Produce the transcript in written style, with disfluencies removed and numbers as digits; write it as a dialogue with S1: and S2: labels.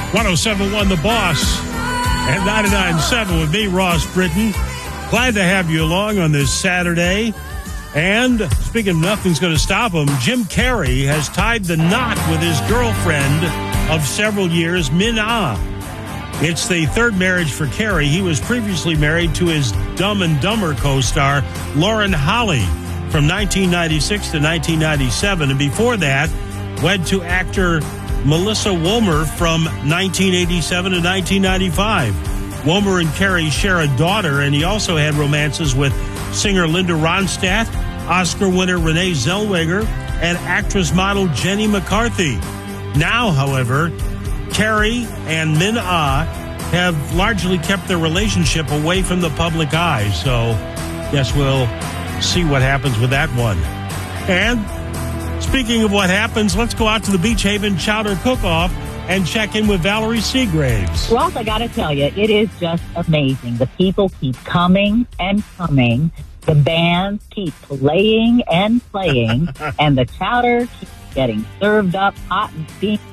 S1: 107.1 The Boss and 99.7 with me, Ross Britton. Glad to have you along on this Saturday. And speaking of nothing's going to stop him, Jim Carrey has tied the knot with his girlfriend of several years, Min Ah. It's the third marriage for Carrey. He was previously married to his Dumb and Dumber co-star, Lauren Holly, from 1996 to 1997. And before that, wed to actor Melissa Womer from 1987 to 1995. Womer and Carrey share a daughter, and he also had romances with singer Linda Ronstadt, Oscar winner Renee Zellweger, and actress-model Jenny McCarthy. Now, however, Carrey and Min Ah have largely kept their relationship away from the public eye, so guess we'll see what happens with that one. And speaking of what happens, let's go out to the Beach Haven Chowder Cook-Off and check in with Valerie Seagraves.
S2: Ross, I got to tell you, it is just amazing. The people keep coming and coming. The bands keep playing and playing. And the chowder keeps getting served up hot and steamy.